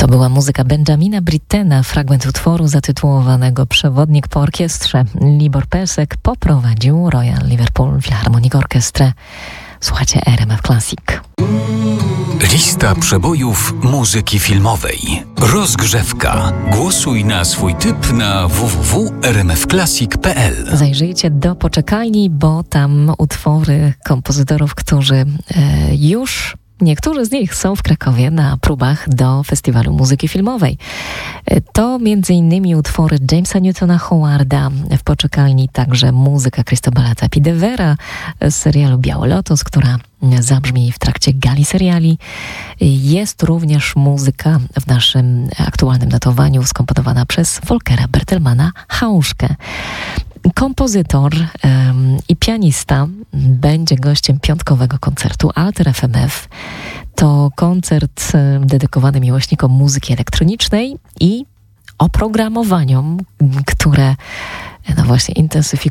To była muzyka Benjamina Brittena, fragment utworu zatytułowanego Przewodnik po orkiestrze. Libor Pesek poprowadził Royal Liverpool Philharmonic Orchestrę. Słuchajcie RMF Classic. Lista przebojów muzyki filmowej. Rozgrzewka. Głosuj na swój typ na www.rmfclassic.pl. Zajrzyjcie do poczekalni, bo tam utwory kompozytorów, którzy już... Niektórzy z nich są w Krakowie na próbach do Festiwalu Muzyki Filmowej. To m.in. utwory Jamesa Newtona Howarda, w poczekalni także muzyka Cristobala Tapidevera z serialu Biały Lotos, która zabrzmi w trakcie gali seriali. Jest również muzyka w naszym aktualnym notowaniu skomponowana przez Volkera Bertelmana Hałuszkę. Kompozytor i pianista będzie gościem piątkowego koncertu Alter FMF. To koncert dedykowany miłośnikom muzyki elektronicznej i oprogramowaniom, które właśnie